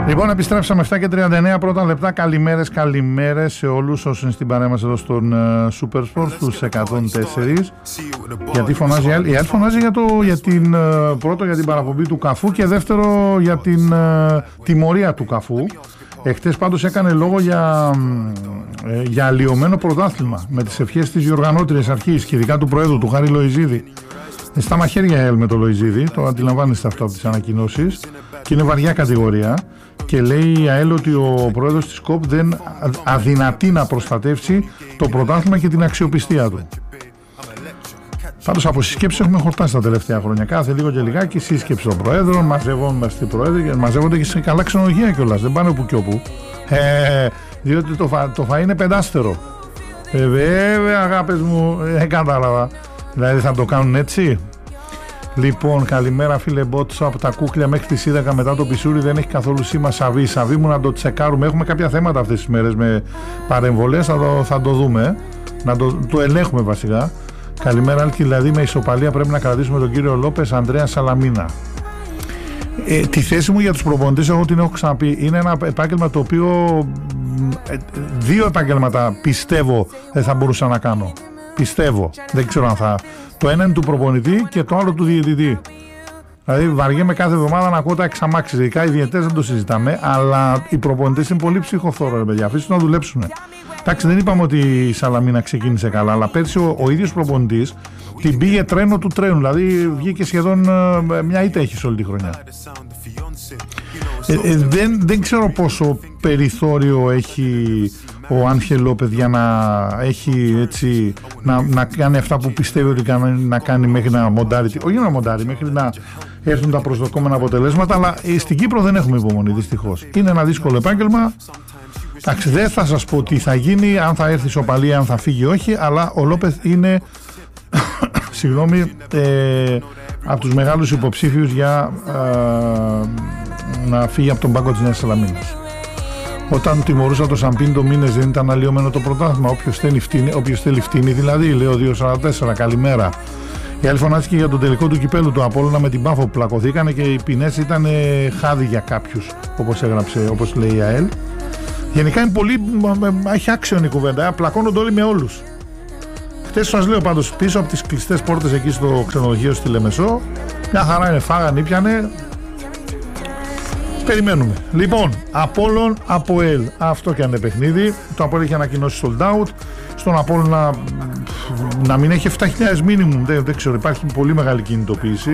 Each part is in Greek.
Λοιπόν, επιστρέψαμε 7:39 πρώτα λεπτά. Καλημέρες σε όλους όσοι είναι στην παρέα μας εδώ στον Supersport στους 104. Γιατί φωνάζει η ΑΕΛ? Η ΑΕΛ φωνάζει πρώτο για την παραπομπή του Καφού και δεύτερο για την τιμωρία του Καφού. Εχθές πάντως έκανε λόγο για αλλοιωμένο πρωτάθλημα με τις ευχές της διοργανώτριας αρχής και ειδικά του Προέδρου του Χάρη Λοϊζίδη. Στα μαχαίρια η ΑΕΛ με το Λοϊζίδη, το αντιλαμβάνεστε αυτό από τις ανακοινώσεις, και είναι βαριά κατηγορία. Και λέει η ΑΕΛ ότι ο πρόεδρος της ΚΟΠ δεν αδυνατεί να προστατεύσει το πρωτάθλημα και την αξιοπιστία του. Πάντως από συσκέψεις έχουμε χορτάσει τα τελευταία χρόνια. Κάθε λίγο και λιγάκι σύσκεψη των προέδρων, μαζεύονται πρόεδροι και μαζεύονται και σε καλά ξενοδοχεία κιόλας. Δεν πάνε όπου κι όπου. Διότι το φαΐ είναι πεντάστερο. Βέβαια, αγάπες μου, δεν κατάλαβα. Δηλαδή θα το κάνουν έτσι. Λοιπόν, καλημέρα φίλε Μπότσο, από τα Κούκλια μέχρι τη Σίδακα μετά το Πισούρι δεν έχει καθόλου σήμα Σαββί μου να το τσεκάρουμε. Έχουμε κάποια θέματα αυτές τις μέρες με παρεμβολές, θα το δούμε, το ελέγχουμε βασικά. Καλημέρα Άλκη, δηλαδή με ισοπαλία πρέπει να κρατήσουμε τον κύριο Λόπες, Ανδρέα Σαλαμίνα. Τη θέση μου για τους προπονητές εγώ την έχω ξαναπεί, είναι ένα επάγγελμα το οποίο δύο επαγγέλματα πιστεύω δεν θα μπορούσα να κάνω. Πιστεύω, δεν ξέρω αν θα. Το ένα είναι του προπονητή και το άλλο του διαιτητή. Δηλαδή, βαριέμαι κάθε εβδομάδα να ακούω τα εξαμάξεις. Ειδικά οι διαιτητές δεν το συζητάμε, αλλά οι προπονητές είναι πολύ ψυχοφθόρο, παιδιά. Αφήστε να δουλέψουν. Εντάξει, δεν είπαμε ότι η Σαλαμίνα ξεκίνησε καλά, αλλά πέρσι ο ίδιος προπονητής την πήγε τρένο του τρένου. Δηλαδή, βγήκε σχεδόν μια ήττα έχει σε όλη τη χρονιά. Δεν ξέρω πόσο περιθώριο έχει ο Άγχελο, παιδιά, να έχει έτσι, να κάνει αυτά που πιστεύει ότι να κάνει μέχρι να μοντάρει, όχι να μοντάρει, μέχρι να έρθουν τα προσδοκόμενα αποτελέσματα, αλλά στην Κύπρο δεν έχουμε υπομονή, δυστυχώς. Είναι ένα δύσκολο επάγγελμα. Εντάξει, δεν θα σας πω τι θα γίνει, αν θα έρθει ισοπαλία, αν θα φύγει όχι, αλλά ο Λόπεθ είναι συγγνώμη, από τους μεγάλους υποψήφιους για να φύγει από τον πάγκο της Νέας Σαλαμίνας. Όταν τιμωρούσα το Σαμπίντο μήνες δεν ήταν αλλοιωμένο το πρωτάθλημα. Όποιος θέλει φτύνει, δηλαδή, λέω 2-44. Καλημέρα. Η άλλη φωνάστηκε για τον τελικό του κυπέλου του Απόλλωνα με την Πάφο που πλακωθήκανε και οι ποινές ήταν χάδι για κάποιους, όπως λέει η ΑΕΛ. Γενικά είναι πολύ. Έχει άξιον η κουβέντα. Πλακώνονται όλοι με όλους. Χτες σας λέω πάντως πίσω από τις κλειστές πόρτες εκεί στο ξενοδοχείο στη Λεμεσό. Μια χαρά είναι, φάγανε, ήπιανε. Περιμένουμε. Λοιπόν, Απόλλων, ΑΠΟΕΛ. Αυτό και αν είναι παιχνίδι. Το Απόλλων έχει ανακοινώσει sold out. Στον Απόλλων να μην έχει 7.000 minimum. Δεν ξέρω, υπάρχει πολύ μεγάλη κινητοποίηση.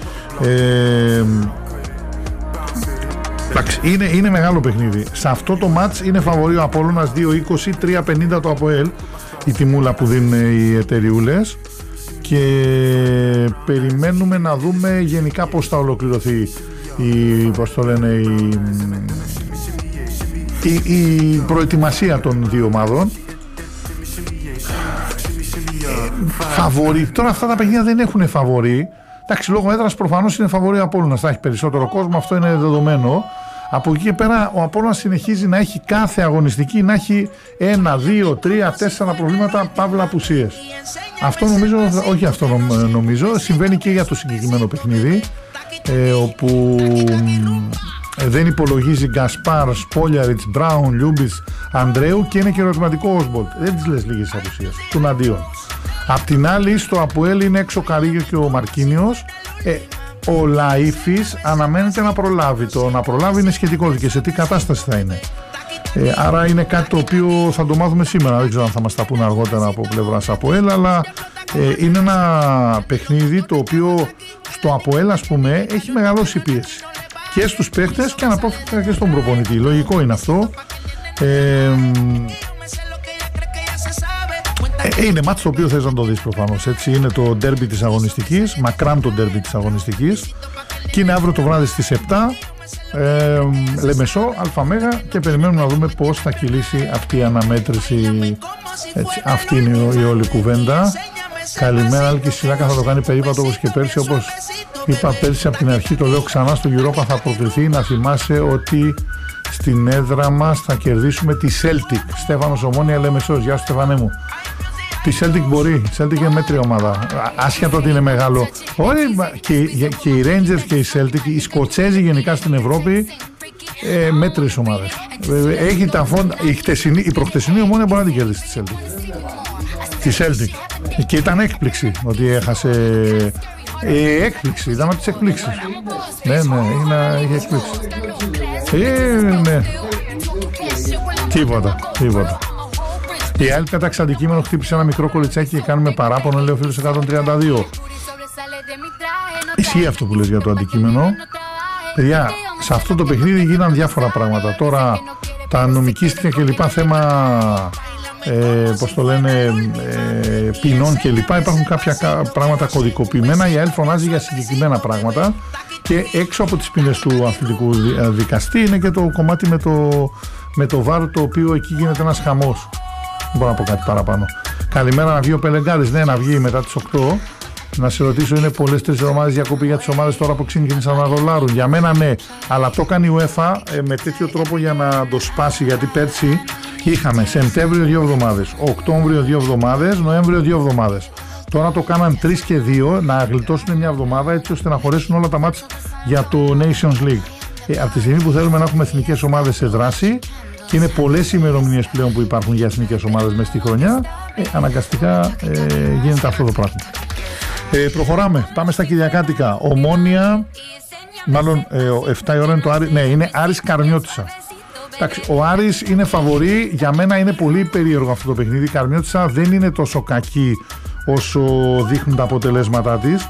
Εντάξει, είναι μεγάλο παιχνίδι. Σε αυτό το match είναι φαβορί ο Απόλλωνας 2.20, 3.50 το ΑΠΟΕΛ. Η τιμούλα που δίνουν οι εταιριούλες. Και περιμένουμε να δούμε γενικά πώς θα ολοκληρωθεί η προετοιμασία των δύο ομάδων. Φαβορί. Τώρα αυτά τα παιχνίδια δεν έχουν φαβορί. Εντάξει, λόγω έδρας προφανώς είναι φαβορί ο Απόλλωνας. Θα έχει περισσότερο κόσμο, αυτό είναι δεδομένο. Από εκεί και πέρα ο Απόλλωνας συνεχίζει να έχει κάθε αγωνιστική να έχει 1, 2, 3, 4 προβλήματα, παύλα απουσίες. Αυτό νομίζω συμβαίνει και για το συγκεκριμένο παιχνίδι, όπου δεν υπολογίζει Γκασπάρ, Σπόλιαριτς, Μπράουν, Λιούμπιτς, Ανδρέου και είναι και ερωτηματικό ο Όσμπολτ. Δεν τις λες λίγες απουσίες του αντίον. Απ' την άλλη στο Αποέλ είναι έξω ο Καρίγιο και ο Μαρκίνιος. Ο Λαΐφης αναμένεται να προλάβει. Το να προλάβει είναι σχετικό και σε τι κατάσταση θα είναι. Άρα είναι κάτι το οποίο θα το μάθουμε σήμερα. Δεν ξέρω αν θα μας τα πούνε αργότερα από πλευράς Αποέλ, αλλά είναι ένα παιχνίδι το οποίο στο Αποέλ, ας πούμε, έχει μεγαλώσει η πίεση και στους παίχτες και αναπόφευκτα και στον προπονητή. Λογικό είναι αυτό. Είναι μάτς το οποίο θες να το δεις προφανώς, έτσι. Είναι το ντέρμπι της αγωνιστικής, μακράν το ντέρμπι της αγωνιστικής, και είναι αύριο το βράδυ στις 7, Λεμεσό, ΑΜΕΓΑ, και περιμένουμε να δούμε πώς θα κυλήσει αυτή η αναμέτρηση, έτσι. Αυτή είναι η όλη κουβέντα. Καλημέρα, Άλκη Σιλάκα θα το κάνει περίπατο όπως και πέρσι, όπως είπα πέρσι από την αρχή, το λέω ξανά, στο Europa θα προκριθεί. Να θυμάσαι ότι στην έδρα μας θα κερδίσουμε τη Celtic. Στέφανος Ομόνια Λεμεσός, γεια σου Στεφανέ μου. Τη Celtic μπορεί, η Celtic είναι μέτρια ομάδα, άσχετο ότι είναι μεγάλο. Και οι Rangers και οι Celtic, οι Σκοτσέζοι γενικά στην Ευρώπη μέτρες ομάδες. Έχει τα φόντα. Η προχτεσινή Ομόνοια μπορεί να την κερδίσει τη Celtic. Και ήταν έκπληξη ότι έχασε. Έκπληξη, ήταν από τις εκπλήξεις. Ναι, είχε έκπληξη. Ναι. Τίποτα. Η άλλη πέταξε αντικείμενο, χτύπησε ένα μικρό κολιτσάκι και κάνουμε παράπονο, λέει ο φίλος 132. Ισχύει αυτό που λες για το αντικείμενο. Παιδιά, σε αυτό το παιχνίδι γίναν διάφορα πράγματα. Τώρα τα νομικίστια και λοιπά, θέμα πώς το λένε, ποινών και λοιπά, υπάρχουν κάποια πράγματα κωδικοποιημένα. Η ΑΕΛ φωνάζει για συγκεκριμένα πράγματα και έξω από τις ποινές του αθλητικού δικαστή είναι και το κομμάτι με το βάρο, το οποίο εκεί γίνεται ένας χαμός. Δεν μπορώ να πω κάτι παραπάνω. Καλημέρα, να βγει ο Πελεγκάρης. Ναι, να βγει μετά τις 8. Να σε ρωτήσω, είναι πολλές 3 εβδομάδες διακοπή για τις ομάδες τώρα που ξεκίνησαν να ρολάρουν? Για μένα ναι, αλλά το κάνει η UEFA με τέτοιο τρόπο για να το σπάσει, γιατί πέρσι είχαμε Σεπτέμβριο 2 εβδομάδες, Οκτώβριο 2 εβδομάδες, Νοέμβριο 2 εβδομάδες. Τώρα το κάναν 3 και 2, να γλιτώσουν μια εβδομάδα έτσι ώστε να χωρέσουν όλα τα μάτς για το Nations League. Από τη στιγμή που θέλουμε να έχουμε εθνικές ομάδες σε δράση, και είναι πολλές ημερομηνίες πλέον που υπάρχουν για εθνικές ομάδες μέσα στη χρονιά, αναγκαστικά γίνεται αυτό το πράγμα. Προχωράμε, πάμε στα Κυριακάτικα. Ομόνοια, μάλλον 7 η ώρα είναι το Άρη, ναι, είναι Άρης Καρμιώτισσα. Εντάξει, ο Άρης είναι φαβορί, για μένα είναι πολύ περίεργο αυτό το παιχνίδι. Η Καρμιώτισσα δεν είναι τόσο κακή όσο δείχνουν τα αποτελέσματά της.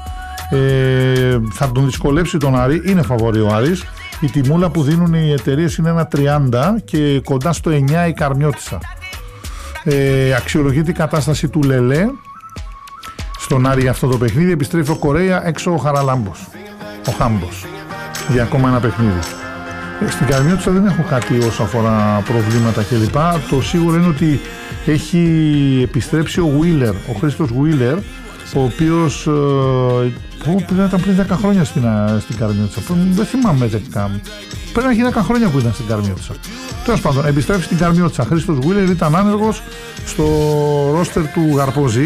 Θα τον δυσκολέψει τον Άρη, είναι φαβορί ο Άρης. Η τιμούλα που δίνουν οι εταιρείες είναι 1,30 και κοντά στο 9 η Καρμιώτισσα. Αξιολογείται η κατάσταση του Λελέ στον Άρη για αυτό το παιχνίδι. Επιστρέφει ο Κορέα, έξω ο Χαραλάμπος, ο Χάμπος, για ακόμα ένα παιχνίδι. Στην Καρμιώτισσα δεν έχω κάτι όσο αφορά προβλήματα κλπ. Το σίγουρο είναι ότι έχει επιστρέψει ο Wheeler, ο Χρήστος Wheeler, ο οποίος ήταν πριν 10 χρόνια στην Καρμιώτισσα. Δεν θυμάμαι 10. Πρέπει να έχει 10 χρόνια που ήταν στην Καρμιώτισσα. Τέλος πάντων, επιστρέφει στην Καρμιώτισσα. Χρήστος Wheeler ήταν άνεργος στο ρόστερ του Γαρπόζη.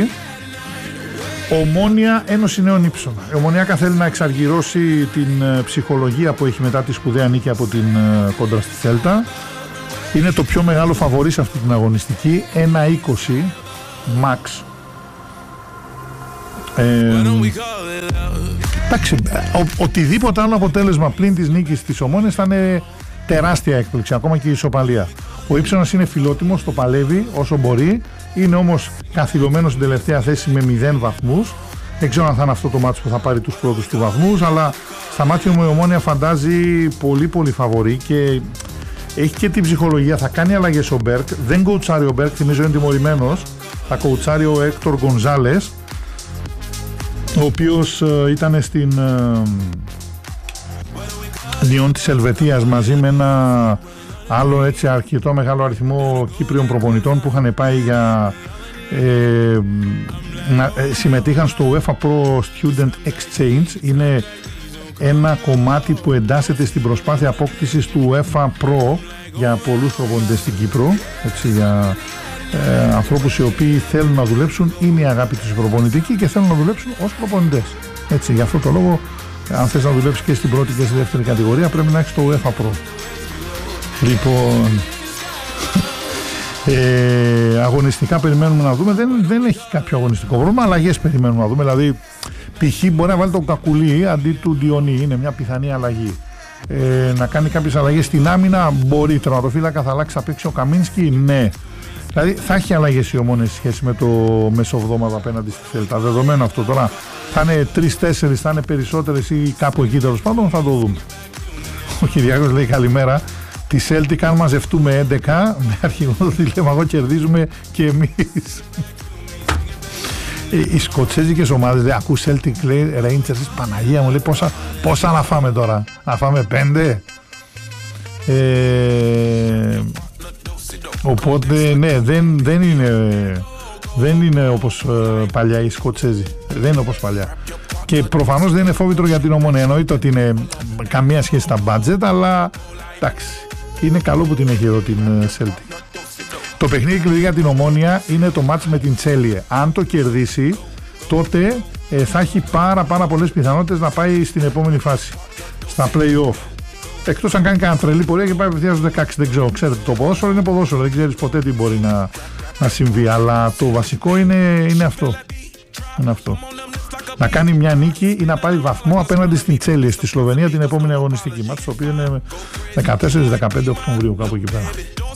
Ομόνοια, Ένωση Νέων Ύψων. Η Ομονιάκα θέλει να εξαργυρώσει την ψυχολογία που έχει μετά τη σπουδαία νίκη από την κόντρα στη Θέλτα. Είναι το πιο μεγάλο φαβορί σε αυτή την αγωνιστική, 1,20 max. Εντάξει, οτιδήποτε άλλο αποτέλεσμα πλην της νίκης της Ομόνοιας θα είναι τεράστια έκπληξη, ακόμα και η ισοπαλία. Ο Ύψωνας είναι φιλότιμος, το παλεύει όσο μπορεί, είναι όμως καθυλωμένος στην τελευταία θέση με 0 βαθμούς. Δεν ξέρω αν θα είναι αυτό το μάτσο που θα πάρει τους πρώτους του βαθμούς, αλλά στα μάτια μου η Ομόνοια φαντάζει πολύ πολύ φαβορί και έχει και την ψυχολογία. Θα κάνει αλλαγές ο Μπέρκ, δεν κοουτσάρει ο Μπέρκ, θυμίζω είναι τιμωρημένος, θα κοουτσάρει ο Έκτορ Γκονζάλες, ο οποίος ήταν στην Λιόν της Ελβετίας μαζί με ένα άλλο έτσι αρκετό μεγάλο αριθμό Κύπριων προπονητών που είχαν πάει για συμμετείχαν στο UEFA Pro Student Exchange. Είναι ένα κομμάτι που εντάσσεται στην προσπάθεια απόκτησης του UEFA Pro για πολλούς προπονητές στην Κύπρο, έτσι, για ανθρώπους οι οποίοι θέλουν να δουλέψουν, είναι η αγάπη τους προπονητική και θέλουν να δουλέψουν ως προπονητές. Έτσι, για αυτό το λόγο, αν θες να δουλέψεις και στην πρώτη και στη δεύτερη κατηγορία, πρέπει να έχεις το UEFA Pro. Λοιπόν, αγωνιστικά περιμένουμε να δούμε. Δεν έχει κάποιο αγωνιστικό πρόβλημα. Αλλαγές περιμένουμε να δούμε. Δηλαδή, π.χ. μπορεί να βάλει τον Κακουλή αντί του Διονύ. Είναι μια πιθανή αλλαγή. Να κάνει κάποιες αλλαγές στην άμυνα. Μπορεί. Τερματοφύλακα θα αλλάξει, θα παίξει ο Καμίνσκι. Ναι. Δηλαδή θα έχει αλλαγές η Ομόνοια σε σχέση με το μεσοβδόμαδο απέναντι στη Θέλτα. Δεδομένο αυτό τώρα. Θα είναι 3-4, θα είναι περισσότερες ή κάπου εκεί, τέλος πάντων, θα το δούμε. Ο Κυριάκος λέει καλημέρα. Τη Celtic αν μαζευτούμε 11 με αρχηγό το τηλέφωνο κερδίζουμε και εμείς. Οι σκοτσέζικες ομάδες, λέει, ακούς Celtic, λέει, Rangers, Παναγία μου, λέει, πόσα να φάμε τώρα, να φάμε 5. Οπότε ναι, δεν είναι όπως παλιά οι Σκοτσέζοι, δεν είναι όπως παλιά. Και προφανώς δεν είναι φόβητρο για την Ομόνοια, εννοείται ότι είναι καμία σχέση στα budget, αλλά εντάξει, είναι καλό που την έχει εδώ την Celtic. Το παιχνίδι κλειδί για την Ομόνοια είναι το μάτς με την Τσέλιε. Αν το κερδίσει, τότε θα έχει πάρα πολλές πιθανότητες να πάει στην επόμενη φάση, στα play-off. Εκτός αν κάνει κανένα τρελή πορεία και πάει απευθείας στους 16. Δεν ξέρω, ξέρετε, το ποδόσφαιρο είναι ποδόσφαιρο, δεν ξέρεις ποτέ τι μπορεί να συμβεί. Αλλά το βασικό είναι αυτό. Είναι αυτό. Να κάνει μια νίκη ή να πάρει βαθμό απέναντι στην Τσέλιε στη Σλοβενία την επόμενη αγωνιστική μάτς, το οποίο είναι 14-15 Οκτωβρίου, κάπου εκεί πέρα.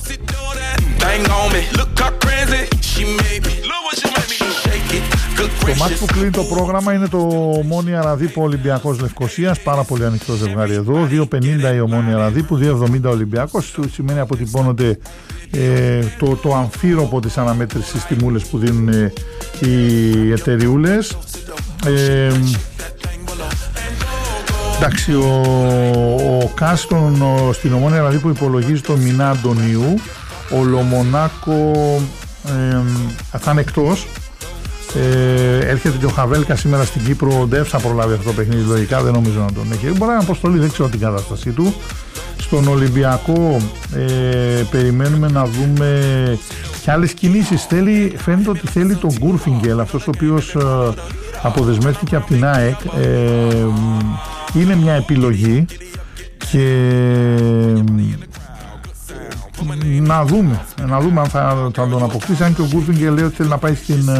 Το μάτς που κλείνει το πρόγραμμα είναι το Ομόνοια Ραδίπου Ολυμπιακός Λευκωσίας. Πάρα πολύ ανοιχτό ζευγάρι εδώ. 2.50 η Ομόνοια Ραδίπου, 2.70 Ολυμπιακός. Σημαίνει αποτυπώνονται το αμφίροπο της αναμέτρησης τιμούλες που δίνουν οι εταιριούλες. Εντάξει, ο Κάστον στην Ομόνοια Ραδίπου υπολογίζει τον Μινά Αντωνίου. Ο Λομονάκο θα είναι εκτός. Έρχεται και ο Χαβέλκα σήμερα στην Κύπρο. Δεν θα προλάβει αυτό το παιχνίδι, λογικά δεν νομίζω να τον έχει. Μπορεί να είναι αποστολή, δεν ξέρω την κατάστασή του. Στον Ολυμπιακό περιμένουμε να δούμε και άλλες κινήσεις. Φαίνεται ότι θέλει τον Γκούρφιγκελ, αυτός ο οποίος αποδεσμεύτηκε από την ΑΕΚ. Είναι μια επιλογή και να δούμε αν θα τον αποκτήσει, αν και ο Γκούρφιγκελ λέει ότι θέλει να πάει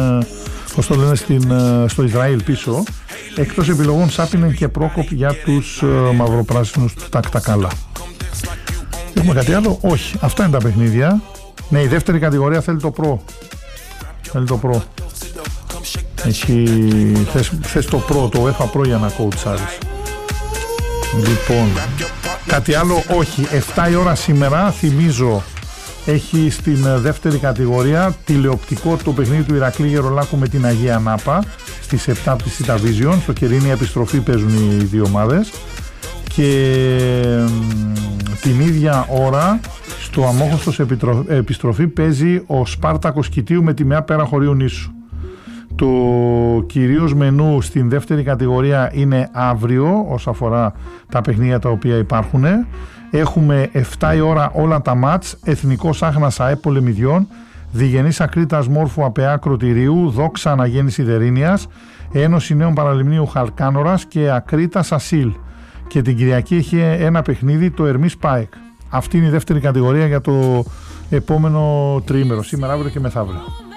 στο Ισραήλ πίσω. Εκτός επιλογών Σάπινεν και Πρόκοπ για τους μαυροπράσινους του τάκτα καλά. Έχουμε κάτι άλλο? Όχι, αυτά είναι τα παιχνίδια. Ναι, η δεύτερη κατηγορία θέλει το Pro. Θες το Pro, το UEFA Pro για να κόουτσάρεις. Λοιπόν, κάτι άλλο? Όχι. 7 η ώρα σήμερα, θυμίζω, έχει στην δεύτερη κατηγορία τηλεοπτικό το παιχνίδι του Ηρακλή Γερολάκου με την Αγία Νάπα στις 7 της Ita Vision. Στο κερίνη επιστροφή παίζουν οι δύο ομάδες. Και την ίδια ώρα στο αμόχωστος επιστροφή παίζει ο Σπάρτακος Κητίου με τη ΜΕΑ Πέρα Χωρίου Νήσου. Το κυρίως μενού στην δεύτερη κατηγορία είναι αύριο όσον αφορά τα παιχνίδια τα οποία υπάρχουν. Έχουμε 7 η ώρα όλα τα μάτς. Εθνικός Άχνας ΑΕ Πολεμιδιών, Διγενής Ακρίτας Μόρφου ΑΠΕΑ Κροτηρίου, Δόξα Αναγέννηση Δερίνιας, Ένωση Νέων Παραλιμνίου Χαλκάνορας και Ακρίτας Ασίλ. Και την Κυριακή έχει ένα παιχνίδι, το Ερμής ΠΑΕΚ. Αυτή είναι η δεύτερη κατηγορία για το επόμενο τριήμερο, σήμερα, αύριο και μεθαύριο.